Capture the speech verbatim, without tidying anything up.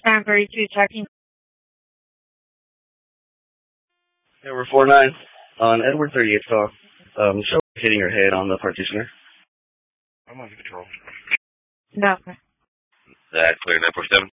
Time thirty-two checking. Number four nine on Edward thirty-eighth call. Um, show hitting her head on the partitioner. I'm on patrol. No. That's clear, nine four seven.